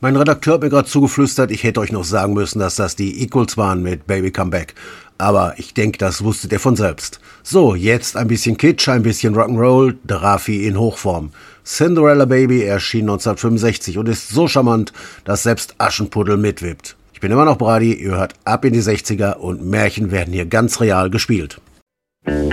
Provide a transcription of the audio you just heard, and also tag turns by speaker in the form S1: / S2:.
S1: Mein Redakteur hat mir gerade zugeflüstert, ich hätte euch noch sagen müssen, dass das die Equals waren mit Baby Come Back. Aber ich denke, das wusstet ihr von selbst. So, jetzt ein bisschen Kitsch, ein bisschen Rock'n'Roll, Raffi in Hochform. Cinderella Baby erschien 1965 und ist so charmant, dass selbst Aschenputtel mitwippt. Ich bin immer noch Brady, ihr hört ab in die 60er und Märchen werden hier ganz real gespielt.